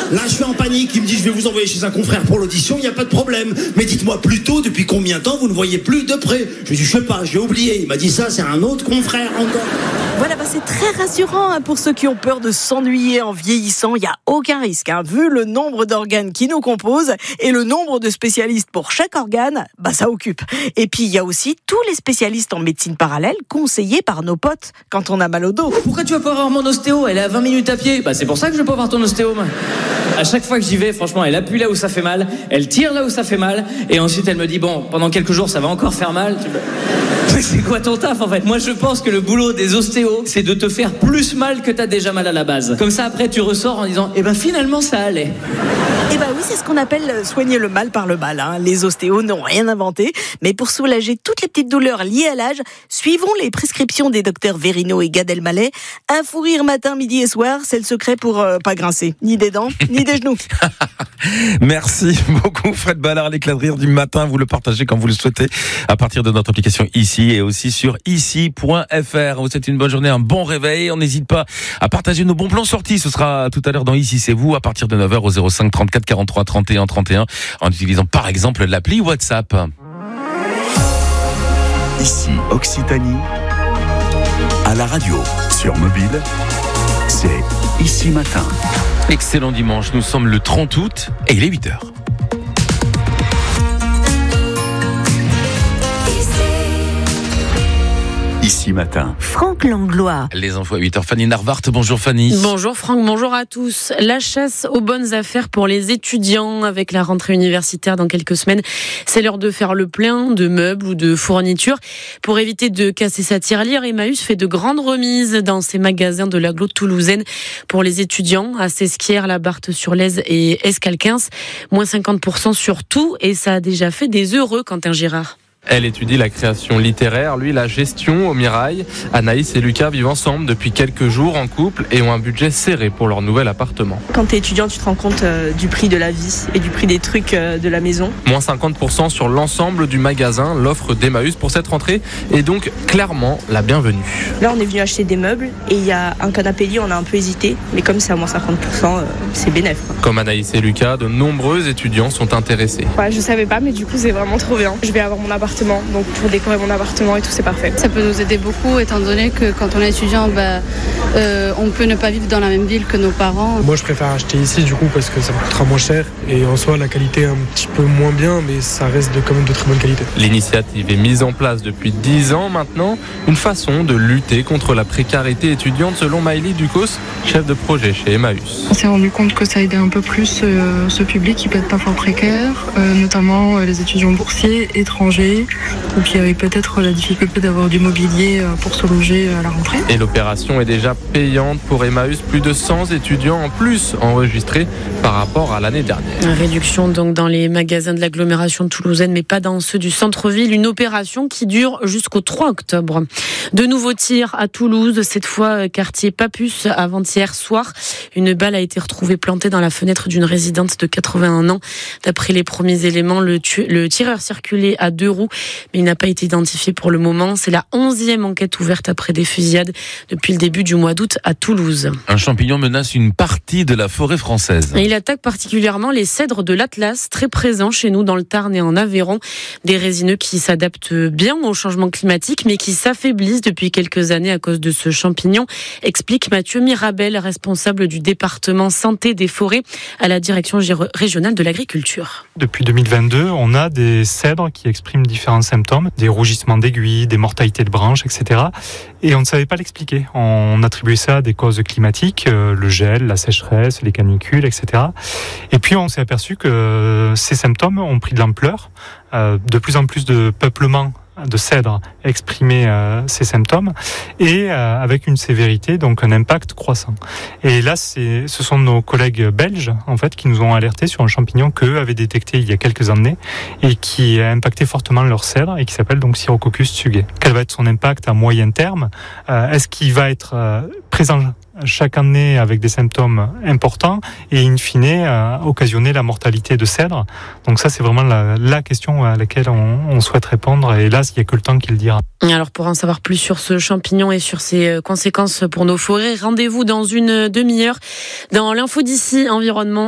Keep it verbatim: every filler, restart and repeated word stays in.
Là, je suis en panique. Il me dit, je vais vous envoyer chez un confrère pour l'audition. Il n'y a pas de problème. Mais dites-moi plutôt, depuis combien de temps vous ne voyez plus de près? Je lui dis, je sais pas, j'ai oublié. Il m'a dit ça, c'est un autre confrère encore. Voilà, bah c'est très rassurant hein, pour ceux qui ont peur de s'ennuyer en vieillissant. Il n'y a aucun risque. Hein. Vu le nombre d'organes qui nous composent et le nombre de spécialistes pour chaque organe, bah ça occupe. Et puis, il y a aussi tous les spécialistes en médecine parallèle conseillés par nos potes quand on a mal au dos. Pourquoi tu vas pas voir mon ostéo? Elle est à vingt minutes à pied. Bah c'est pour ça que je veux pas voir ton ostéo. Moi. À chaque fois que j'y vais, franchement, elle appuie là où ça fait mal, elle tire là où ça fait mal, et ensuite elle me dit, bon, pendant quelques jours, ça va encore faire mal. Tu... Mais c'est quoi ton taf en fait? Moi je pense que le boulot des ostéos, c'est de te faire plus mal que t'as déjà mal à la base. Comme ça après tu ressors en disant, eh ben finalement ça allait. Eh ben oui, c'est ce qu'on appelle soigner le mal par le mal. Hein. Les ostéos n'ont rien inventé, mais pour soulager toutes les petites douleurs liées à l'âge, suivons les prescriptions des docteurs Verino et Gad Elmaleh. Un fou rire matin, midi et soir, c'est le secret pour euh, pas grincer, ni des dents, ni des genoux. Merci beaucoup Fred Ballard, l'éclat de rire du matin, vous le partagez quand vous le souhaitez à partir de notre application Ici et aussi sur ici point f r. On vous souhaite une bonne journée, un bon réveil. On n'hésite pas à partager nos bons plans sortis. Ce sera tout à l'heure dans Ici c'est vous à partir de neuf heures au zéro cinq trente-quatre quarante-trois trente et un trente et un en utilisant par exemple l'appli WhatsApp. Ici Occitanie, à la radio, sur mobile, c'est Ici Matin. Excellent dimanche, nous sommes le trente août et il est huit heures. Ici Matin. Franck Langlois. Les infos à huit heures. Fanny Narvart, bonjour Fanny. Bonjour Franck, bonjour à tous. La chasse aux bonnes affaires pour les étudiants avec la rentrée universitaire dans quelques semaines. C'est l'heure de faire le plein de meubles ou de fournitures. Pour éviter de casser sa tirelire, Emmaüs fait de grandes remises dans ses magasins de l'agglo toulousaine pour les étudiants à Sesquières, la Barthe-sur-Lèze et Escalquins. Moins cinquante pour cent sur tout et ça a déjà fait des heureux, Quentin Girard. Elle étudie la création littéraire, lui la gestion au Mirail. Anaïs et Lucas vivent ensemble depuis quelques jours en couple et ont un budget serré pour leur nouvel appartement. Quand tu es étudiant, tu te rends compte euh, du prix de la vie et du prix des trucs euh, de la maison. Moins cinquante pour cent sur l'ensemble du magasin. L'offre d'Emmaüs pour cette rentrée est donc clairement la bienvenue. Là, on est venu acheter des meubles et il y a un canapé lit, on a un peu hésité. Mais comme c'est à moins cinquante pour cent, euh, c'est bénéf. Quoi. Comme Anaïs et Lucas, de nombreux étudiants sont intéressés. Ouais, je savais pas, mais du coup, c'est vraiment trop bien. Je vais avoir mon appartement. Donc pour décorer mon appartement et tout, c'est parfait. Ça peut nous aider beaucoup étant donné que quand on est étudiant, bah, euh, on peut ne pas vivre dans la même ville que nos parents. Moi je préfère acheter ici du coup parce que ça me coûtera moins cher et en soi la qualité est un petit peu moins bien mais ça reste de, quand même de très bonne qualité. L'initiative est mise en place depuis dix ans maintenant, une façon de lutter contre la précarité étudiante selon Maëlie Ducos, chef de projet chez Emmaüs. On s'est rendu compte que ça aidait un peu plus euh, ce public qui peut être parfois précaire, euh, notamment euh, les étudiants boursiers, étrangers, ou qui avaient peut-être la difficulté d'avoir du mobilier euh, pour se loger à la rentrée. Et l'opération est déjà payante pour Emmaüs, plus de cent étudiants en plus enregistrés par rapport à l'année dernière. Réduction donc dans les magasins de l'agglomération toulousaine, mais pas dans ceux du centre-ville. Une opération qui dure jusqu'au trois octobre. De nouveaux tirs à Toulouse, cette fois quartier Papus, avant-hier soir. Une balle a été retrouvée plantée dans la fenêtre d'une résidente de quatre-vingt-un ans. D'après les premiers éléments, le, tu- le tireur circulait à deux roues, mais il n'a pas été identifié pour le moment. C'est la onzième enquête ouverte après des fusillades depuis le début du mois d'août à Toulouse. Un champignon menace une partie de la forêt française. Et il attaque particulièrement les cèdres de l'Atlas, très présents chez nous dans le Tarn et en Aveyron. Des résineux qui s'adaptent bien au changement climatique, mais qui s'affaiblissent depuis quelques années à cause de ce champignon, explique Mathieu Mirabel, responsable du département santé des forêts à la direction régionale de l'agriculture. Depuis deux mille vingt-deux, on a des cèdres qui expriment différents symptômes, des rougissements d'aiguilles, des mortalités de branches, et cetera. Et on ne savait pas l'expliquer. On attribuait ça à des causes climatiques, euh, le gel, la sécheresse, les canicules, et cetera. Et puis on s'est aperçu que ces symptômes ont pris de l'ampleur. Euh, de plus en plus de peuplement de cèdres exprimer euh, ces symptômes et euh, avec une sévérité, donc un impact croissant. Et là, c'est, ce sont nos collègues belges en fait qui nous ont alertés sur un champignon qu'eux avaient détecté il y a quelques années et qui a impacté fortement leurs cèdres et qui s'appelle donc Cyrococcus tsugae. Quel va être son impact à moyen terme? euh, Est-ce qu'il va être euh, présent chaque année avec des symptômes importants et in fine euh, occasionner la mortalité de cèdres? Donc ça, c'est vraiment la, la question à laquelle on, on souhaite répondre et là, il n'y a que le temps qui le dira. Alors pour en savoir plus sur ce champignon et sur ses conséquences pour nos forêts, rendez-vous dans une demi-heure dans l'info d'ici environnement.